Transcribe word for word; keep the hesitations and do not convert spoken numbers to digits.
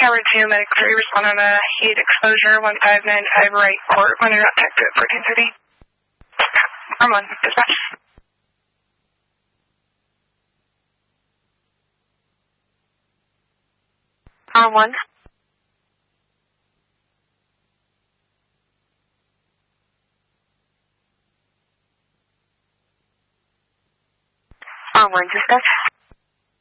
Tower two, Medic three, respond on a heat exposure, one five nine five right port, when you're out, tech to fourteen thirty. Arm one, dispatch. Arm one. Arm one, dispatch.